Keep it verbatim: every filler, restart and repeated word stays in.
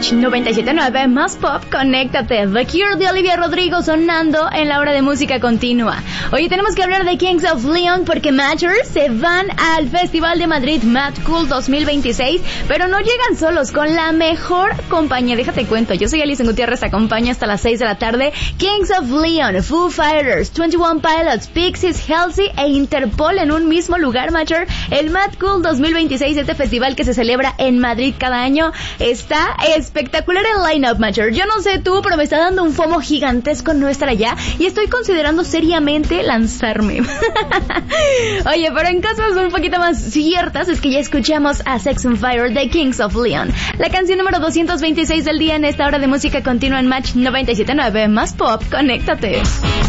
Match noventa y siete punto nueve, más pop, conéctate. The Cure de Olivia Rodrigo sonando en la hora de música continua. Oye, tenemos que hablar de Kings of Leon porque Matchers se van al Festival de Madrid Mad Cool dos mil veintiséis, pero no llegan solos, con la mejor compañía. Déjate cuento, yo soy Alison Gutiérrez, te acompaño hasta las seis de la tarde. Kings of Leon, Foo Fighters, veintiuno Pilots, Pixies, Halsey e Interpol en un mismo lugar, Matcher. El Mad Cool dos mil veintiséis, este festival que se celebra en Madrid cada año, está espectacular el line-up, Matcher. Yo no sé tú, pero me está dando un FOMO gigantesco no estar allá y estoy considerando seriamente lanzarme. Oye, pero en casos un poquito más ciertas es que ya escuchamos a Sex on Fire de Kings of Leon, la canción número doscientos veintiséis del día en esta hora de música continua en Match noventa y siete punto nueve, más pop, conéctate.